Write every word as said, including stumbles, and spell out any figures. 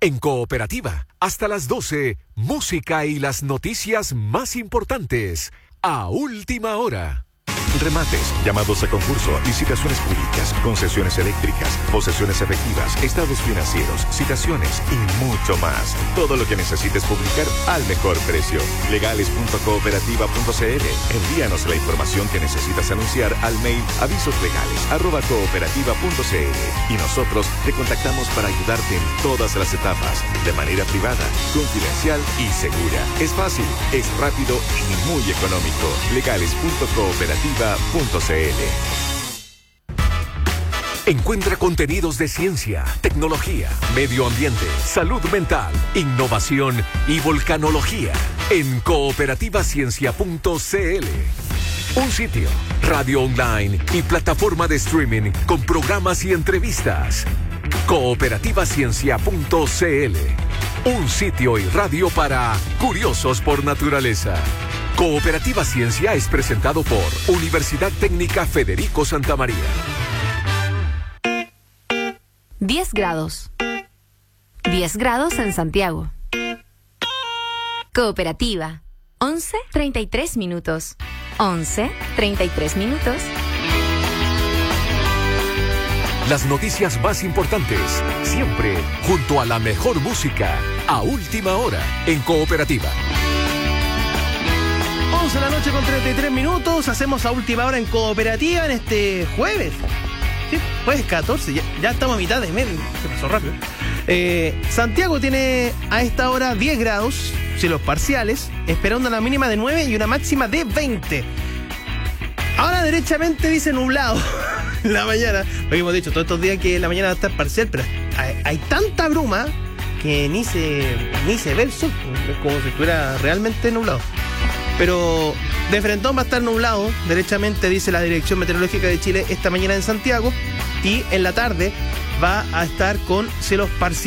En Cooperativa, hasta las doce, música y las noticias más importantes, a última hora. Remates, llamados a concurso, licitaciones públicas, concesiones eléctricas, posesiones efectivas, estados financieros, citaciones y mucho más. Todo lo que necesites publicar al mejor precio. legales punto cooperativa punto c l. Envíanos la información que necesitas anunciar al mail avisoslegales arroba cooperativa punto c l y nosotros te contactamos para ayudarte en todas las etapas, de manera privada, confidencial y segura. Es fácil, es rápido y muy económico. legales punto cooperativa punto c l. Encuentra contenidos de ciencia, tecnología, medio ambiente, salud mental, innovación y volcanología en cooperativa ciencia punto c l. Un sitio, radio online y plataforma de streaming con programas y entrevistas. cooperativa ciencia punto c l. Un sitio y radio para curiosos por naturaleza. Cooperativa Ciencia es presentado por Universidad Técnica Federico Santa María. diez grados. diez grados en Santiago. Cooperativa. once treinta y tres minutos. once treinta y tres minutos. Las noticias más importantes, siempre junto a la mejor música, a última hora en Cooperativa. once de la noche con treinta y tres minutos, hacemos a última hora en Cooperativa en este jueves. Sí, jueves catorce, ya, ya estamos a mitad de mes, se pasó rápido. Eh, Santiago tiene a esta hora diez grados, cielos parciales, esperando una mínima de nueve y una máxima de veinte. Ahora derechamente dice nublado en la mañana, porque hemos dicho todos estos días que la mañana va a estar parcial, pero hay, hay tanta bruma que ni se, ni se ve el sol, es como si estuviera realmente nublado. Pero de frentón va a estar nublado, derechamente dice la Dirección Meteorológica de Chile esta mañana en Santiago, y en la tarde va a estar con cielos parciales.